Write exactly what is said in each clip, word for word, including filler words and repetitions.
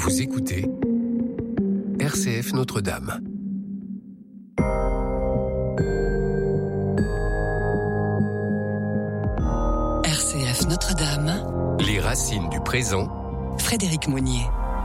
Vous écoutez R C F Notre-Dame. R C F Notre-Dame. Les racines du présent. Frédéric Monnier.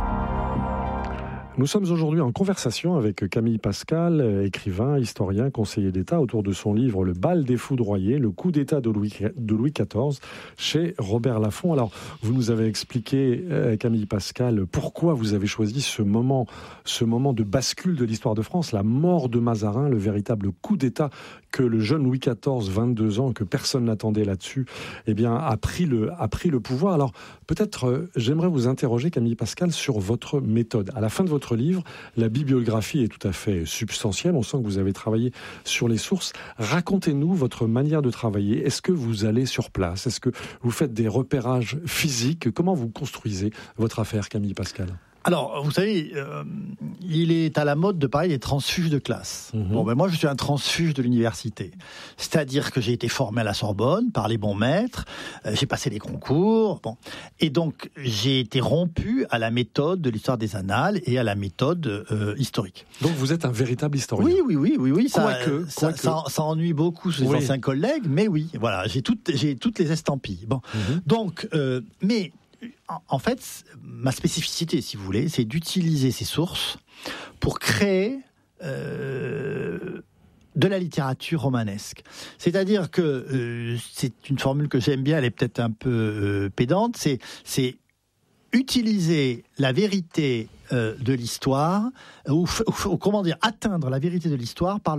Nous sommes aujourd'hui en conversation avec Camille Pascal, écrivain, historien, conseiller d'État, autour de son livre « Le bal des foudroyés, le coup d'État de Louis, de Louis quatorze » chez Robert Laffont. Alors, vous nous avez expliqué, Camille Pascal, pourquoi vous avez choisi ce moment, ce moment de bascule de l'histoire de France, la mort de Mazarin, le véritable coup d'État que le jeune Louis quatorze, vingt-deux ans, que personne n'attendait là-dessus, eh bien, a pris le, a pris le pouvoir. Alors, peut-être, euh, j'aimerais vous interroger, Camille Pascal, sur votre méthode. À la fin de votre livre, la bibliographie est tout à fait substantielle. On sent que vous avez travaillé sur les sources. Racontez-nous votre manière de travailler. Est-ce que vous allez sur place? Est-ce que vous faites des repérages physiques? Comment vous construisez votre affaire, Camille Pascal? Alors, vous savez, euh, il est à la mode de parler des transfuges de classe. Mmh. Bon, ben moi, je suis un transfuge de l'université. C'est-à-dire que j'ai été formé à la Sorbonne par les bons maîtres, euh, j'ai passé les concours, bon. Et donc, j'ai été rompu à la méthode de l'histoire des annales et à la méthode euh, historique. Donc, vous êtes un véritable historien? Oui, oui, oui, oui, oui. Ça, Quoique, ça, quoique. ça, ça ennuie beaucoup ses oui. anciens collègues, mais oui, voilà, j'ai toutes, j'ai toutes les estampilles. Bon, mmh. donc, euh, mais... En fait, ma spécificité, si vous voulez, c'est d'utiliser ces sources pour créer euh, de la littérature romanesque. C'est-à-dire que euh, c'est une formule que j'aime bien, elle est peut-être un peu euh, pédante, c'est, c'est utiliser la vérité euh, de l'histoire, ou, ou comment dire, atteindre la vérité de l'histoire par